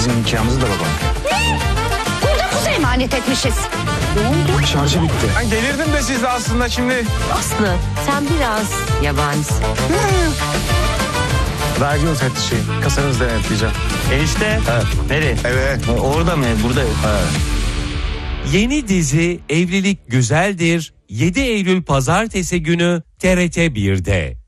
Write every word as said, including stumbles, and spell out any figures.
Bizim nikahımızı da babam. Ne? Burada kuzu emanet etmişiz. Ne oldu? Şarjı bitti. Ben delirdim de siz de aslında şimdi. Aslı sen biraz yabanisin. Vergi müfettişiyim. Kasanızı denetleyeceğim. Enişte. Evet. Nereye? Evet. Orada mı? Burada. Evet. Yeni dizi Evlilik Güzeldir yedi Eylül Pazartesi günü T R T bir'de.